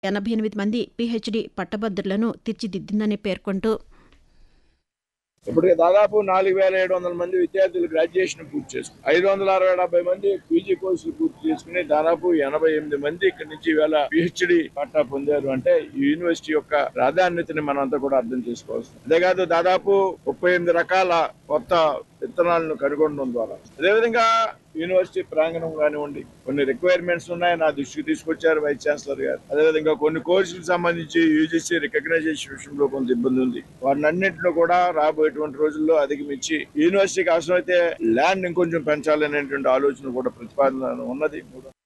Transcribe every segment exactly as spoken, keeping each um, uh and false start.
ఎనభై ఎనిమిది మంది పీహెచ్డీ పట్టభద్రులను తీర్చిదిద్దిందని పేర్కొంటూ ఇప్పటికే దాదాపు నాలుగు వేల ఏడు వందల మంది విద్యార్థులు గ్రాడ్యుయేషన్ పూర్తి చేసుకుని ఐదు వందల అరవై డెబ్బై మంది పీజీ కోర్సులు పూర్తి చేసుకుని దాదాపు ఎనభై ఎనిమిది మంది ఇక్కడి నుంచి ఇవాళ పీహెచ్డీ పట్టా పొందారు. అంటే ఈ యూనివర్సిటీ యొక్క ప్రాధాన్యతని మనం అంతా కూడా అర్థం చేసుకోవచ్చు. అంతేకాదు దాదాపు ముప్పై ఎనిమిది రకాల కొత్త విత్తనాలను కనుగొనడం ద్వారా అదేవిధంగా యూనివర్సిటీ ప్రాంగణం కానివ్వండి కొన్ని రిక్వైర్మెంట్స్ ఉన్నాయి, నా దృష్టికి తీసుకొచ్చారు వైస్ ఛాన్సలర్ గారు. అదేవిధంగా కొన్ని కోర్సులకు సంబంధించి యూజీసీ రికగ్నైజేషన్ విషయంలో కొంత ఇబ్బంది ఉంది. వాటిని అన్నింటిలో కూడా రాబోయేటువంటి రోజుల్లో అధిగమించి యూనివర్సిటీకి అవసరమైతే ల్యాండ్ ఇంకొంచెం పెంచాలనేటువంటి ఆలోచన కూడా ప్రతిపాదన ఉన్నది.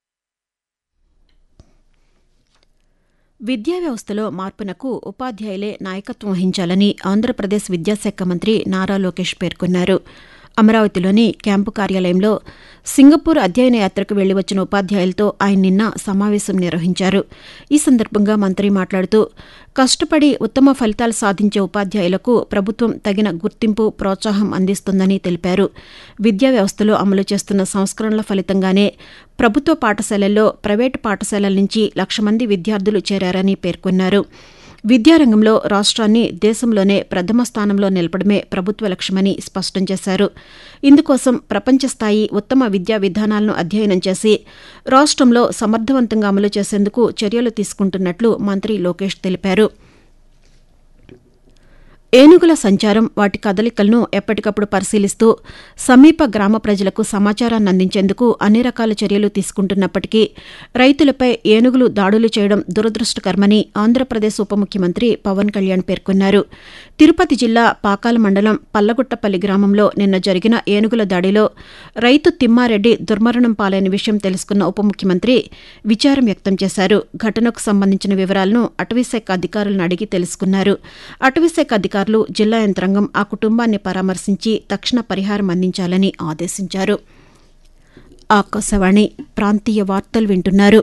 విద్యా వ్యవస్థలో మార్పునకు ఉపాధ్యాయులే నాయకత్వం వహించాలని ఆంధ్రప్రదేశ్ విద్యాశాఖ మంత్రి నారా లోకేష్ పేర్కొన్నారు. అమరావతిలోని క్యాంపు కార్యాలయంలో సింగపూర్ అధ్యయన యాత్రకు వెళ్లి వచ్చిన ఉపాధ్యాయులతో ఆయన నిన్న సమావేశం నిర్వహించారు. ఈ సందర్భంగా మంత్రి మాట్లాడుతూ కష్టపడి ఉత్తమ ఫలితాలు సాధించే ఉపాధ్యాయులకు ప్రభుత్వం తగిన గుర్తింపు, ప్రోత్సాహం అందిస్తుందని తెలిపారు. విద్యా వ్యవస్థలో అమలు చేస్తున్న సంస్కరణల ఫలితంగానే ప్రభుత్వ పాఠశాలల్లో ప్రైవేటు పాఠశాలల నుంచి లక్ష మంది విద్యార్థులు చేరారని పేర్కొన్నారు. విద్యారంగంలో రాష్ట్రాన్ని దేశంలోనే ప్రథమ స్థానంలో నిలపడమే ప్రభుత్వ లక్ష్యమని స్పష్టం చేశారు. ఇందుకోసం ప్రపంచ స్థాయి ఉత్తమ విద్యా విధానాలను అధ్యయనం చేసి రాష్ట్రంలో సమర్థవంతంగా అమలు చేసేందుకు చర్యలు తీసుకుంటున్నట్లు మంత్రి లోకేష్ తెలిపారు. ఏనుగుల సంచారం, వాటి కదలికలను ఎప్పటికప్పుడు పరిశీలిస్తూ సమీప గ్రామ ప్రజలకు సమాచారాన్ని అందించేందుకు అన్ని రకాల చర్యలు తీసుకుంటున్నప్పటికీ రైతులపై ఏనుగులు దాడులు చేయడం దురదృష్టకరమని ఆంధ్రప్రదేశ్ ఉప ముఖ్యమంత్రి పవన్ కళ్యాణ్ పేర్కొన్నారు. తిరుపతి జిల్లా పాకాల మండలం పల్లగుట్టపల్లి గ్రామంలో నిన్న జరిగిన ఏనుగుల దాడిలో రైతు తిమ్మారెడ్డి దుర్మరణం పాలైన విషయం తెలుసుకున్న ఉప ముఖ్యమంత్రి విచారం వ్యక్తం చేశారు. ఘటనకు సంబంధించిన వివరాలను అటవీశాఖ అధికారులను అడిగి తెలుసుకున్నారు. అటవీశాఖ అధికారులు జిల్లా యంత్రాంగం ఆ కుటుంబాన్ని పరామర్శించి తక్షణ పరిహారం అందించాలని ఆదేశించారు. ఆకాశవాణి ప్రాంతీయ వార్తలు వింటున్నారు.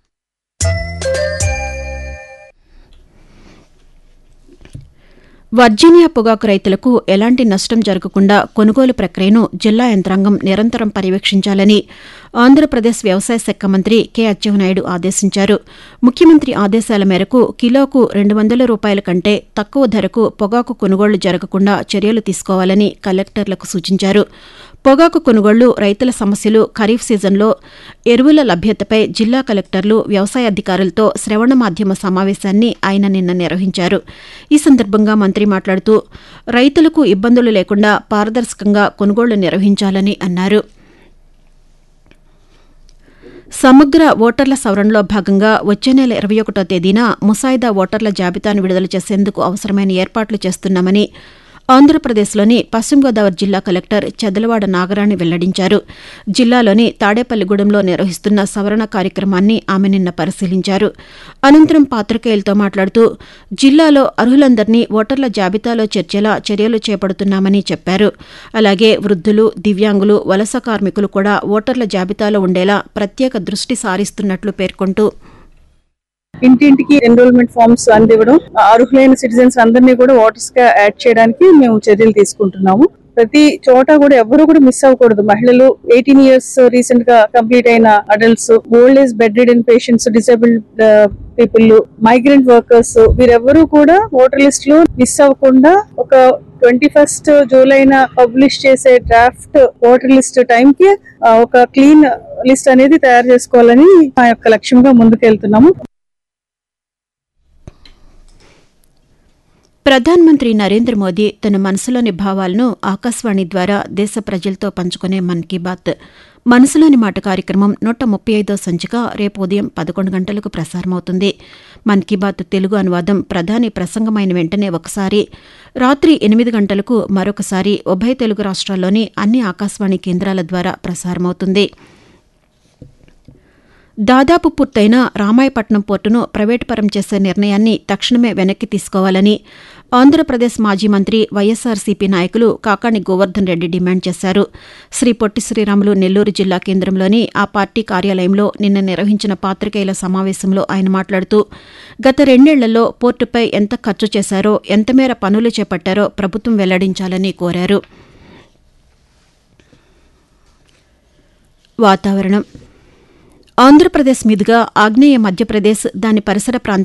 వర్జీనియా పొగాకు రైతులకు ఎలాంటి నష్టం జరగకుండా కొనుగోలు ప్రక్రియను జిల్లా యంత్రాంగం నిరంతరం పర్యవేక్షించాలని ఆంధ్రప్రదేశ్ వ్యవసాయ శాఖ మంత్రి కె అచ్చెన్నాయుడు ఆదేశించారు. ముఖ్యమంత్రి ఆదేశాల మేరకు కిలోకు రెండు వందల రూపాయల కంటే తక్కువ ధరకు పొగాకు కొనుగోళ్లు జరగకుండా చర్యలు తీసుకోవాలని కలెక్టర్లకు సూచించారు. పొగాకు కొనుగోళ్లు, రైతుల సమస్యలు, ఖరీఫ్ సీజన్లో ఎరువుల లభ్యతపై జిల్లా కలెక్టర్లు, వ్యవసాయ అధికారులతో శ్రవణ మాధ్యమ సమావేశాన్ని ఆయన నిన్న నిర్వహించారు. ఈ సందర్భంగా మంత్రి మాట్లాడుతూ రైతులకు ఇబ్బందులు లేకుండా పారదర్శకంగా కొనుగోళ్లు నిర్వహించాలని అన్నారు. సమగ్ర ఓటర్ల సవరణలో భాగంగా వచ్చే నెల ఇరవై ఒకటో తేదీన ముసాయిదా ఓటర్ల జాబితాను విడుదల చేసేందుకు అవసరమైన ఏర్పాట్లు చేస్తున్నామని ఆంధ్రప్రదేశ్లోని పశ్చిమ గోదావరి జిల్లా కలెక్టర్ చెదలవాడ నాగరాణి వెల్లడించారు. జిల్లాలోని తాడేపల్లిగూడెంలో నిర్వహిస్తున్న సవరణ కార్యక్రమాన్ని ఆమె నిన్న పరిశీలించారు. అనంతరం పాత్రికేయులతో మాట్లాడుతూ జిల్లాలో అర్హులందరినీ ఓటర్ల జాబితాలో చేర్చేలా చర్యలు చేపడుతున్నామని చెప్పారు. అలాగే వృద్ధులు, దివ్యాంగులు, వలస కార్మికులు కూడా ఓటర్ల జాబితాలో ఉండేలా ప్రత్యేక దృష్టి సారిస్తున్నట్లు పేర్కొంటూ ఇంటింటికి ఎన్రోల్మెంట్ ఫామ్స్ అందివ్వడం, అర్హులైన సిటిజన్స్ అందరినీ కూడా ఓటర్స్ గా యాడ్ చేయడానికి మేము చర్యలు తీసుకుంటున్నాము. ప్రతి చోట కూడా ఎవరు కూడా మిస్ అవ్వకూడదు. మహిళలు, ఎయిటీన్ ఇయర్స్ రీసెంట్ గా కంప్లీట్ అయిన adults, old age bed ridden patients, disabled people, migrant workers వీరెవ్వరూ కూడా ఓటర్ లిస్ట్ లో మిస్ అవ్వకుండా ఒక ట్వంటీ ఫస్ట్ జూలైన పబ్లిష్ చేసే డ్రాఫ్ట్ ఓటర్ లిస్ట్ టైం కి ఒక క్లీన్ లిస్ట్ అనేది తయారు చేసుకోవాలని మా యొక్క లక్ష్యంగా ముందుకెళ్తున్నాము. ప్రధానమంత్రి నరేంద్ర మోదీ తన మనసులోని భావాలను ఆకాశవాణి ద్వారా దేశ ప్రజలతో పంచుకునే మన్ కీ బాత్ మనసులోని మాట కార్యక్రమం నూట ముప్పై ఐదో సంచిక రేపు ఉదయం పదకొండు గంటలకు ప్రసారమవుతుంది. మన్ కీ బాత్ తెలుగు అనువాదం ప్రధాని ప్రసంగమైన వెంటనే ఒకసారి, రాత్రి ఎనిమిది గంటలకు మరొకసారి ఉభయ తెలుగు రాష్ట్రాల్లోని అన్ని ఆకాశవాణి కేంద్రాల ద్వారా ప్రసారమవుతుంది. దాదాపు పూర్తయిన రామాయపట్నం పోర్టును ప్రైవేటుపరం చేసే నిర్ణయాన్ని తక్షణమే వెనక్కి తీసుకోవాలని ఆంధ్రప్రదేశ్ మాజీ మంత్రి వైఎస్సార్సీపీ నాయకులు కాకాణి గోవర్ధన్ రెడ్డి డిమాండ్ చేశారు. శ్రీ పొట్టి శ్రీరాములు నెల్లూరు జిల్లా కేంద్రంలోని ఆ పార్టీ కార్యాలయంలో నిన్న నిర్వహించిన పాత్రికేయుల సమావేశంలో ఆయన మాట్లాడుతూ గత రెండేళ్లలో పోర్టుపై ఎంత ఖర్చు చేశారో, ఎంతమేర పనులు చేపట్టారో ప్రభుత్వం వెల్లడించాలని కోరారు. వాతావరణం ఆంధ్రప్రదేశ్ మీదుగా ఆగ్నేయ మధ్యప్రదేశ్, దాని పరిసర ప్రాంతాలు